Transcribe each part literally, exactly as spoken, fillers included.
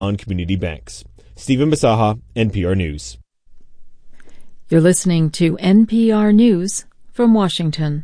on community banks. Stephen Basaha, N P R News. You're listening to N P R News from Washington.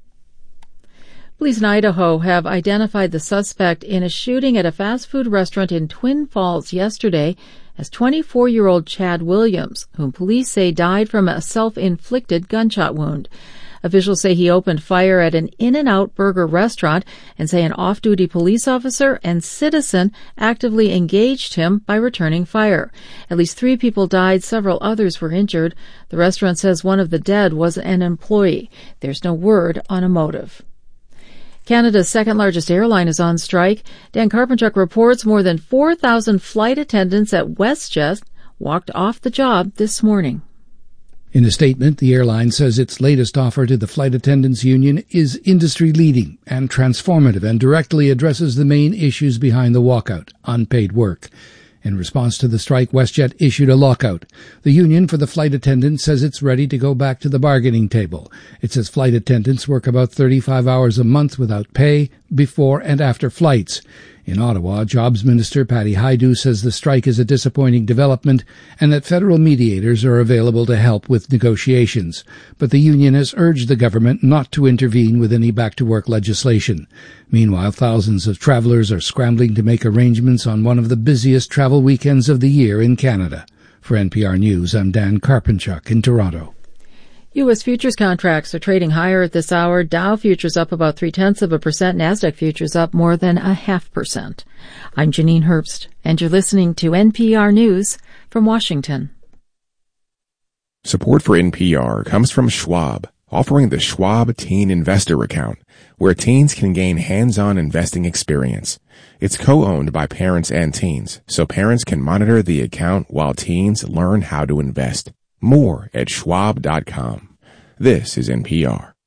Police in Idaho have identified the suspect in a shooting at a fast food restaurant in Twin Falls yesterday as twenty-four-year-old Chad Williams, whom police say died from a self-inflicted gunshot wound. Officials say he opened fire at an In-N-Out burger restaurant and say an off-duty police officer and citizen actively engaged him by returning fire. At least three people died, several others were injured. The restaurant says one of the dead was an employee. There's no word on a motive. Canada's second-largest airline is on strike. Dan Carpenchuk reports more than four thousand flight attendants at WestJet walked off the job this morning. In a statement, the airline says its latest offer to the flight attendants union is industry-leading and transformative and directly addresses the main issues behind the walkout, unpaid work. In response to the strike, WestJet issued a lockout. The union for the flight attendants says it's ready to go back to the bargaining table. It says flight attendants work about thirty-five hours a month without pay before and after flights. In Ottawa, Jobs Minister Patty Hajdu says the strike is a disappointing development and that federal mediators are available to help with negotiations. But the union has urged the government not to intervene with any back-to-work legislation. Meanwhile, thousands of travelers are scrambling to make arrangements on one of the busiest travel weekends of the year in Canada. For N P R News, I'm Dan Carpenchuk in Toronto. U S futures contracts are trading higher at this hour. Dow futures up about three-tenths of a percent. NASDAQ futures up more than a half percent. I'm Janine Herbst, and you're listening to N P R News from Washington. Support for N P R comes from Schwab, offering the Schwab Teen Investor Account, where teens can gain hands-on investing experience. It's co-owned by parents and teens, so parents can monitor the account while teens learn how to invest. More at schwab dot com. This is N P R.